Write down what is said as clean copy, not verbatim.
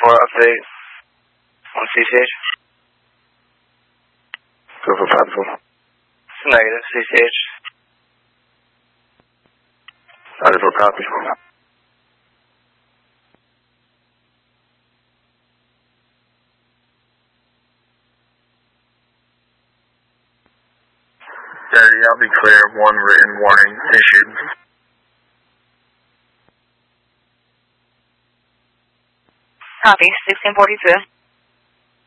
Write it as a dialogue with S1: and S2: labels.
S1: 4 update on CCH.
S2: Go for 5-4.
S1: It's negative, CCH.
S2: 94 copy.
S3: I'll be clear. 1 written warning issued.
S4: Copy, 1642.